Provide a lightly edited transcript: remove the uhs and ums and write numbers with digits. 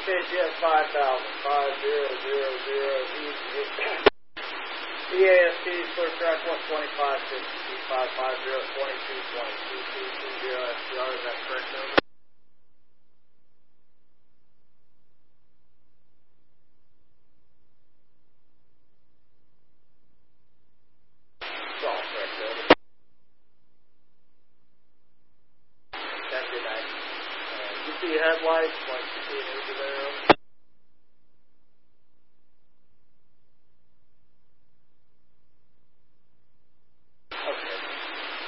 KCS 5000, 5000, EAST, clear track 125, 5550, 2220, 2220 SPR, is that correct, over? It's all correct, over. That's good night. You see headlights, like you see an Uber there, over?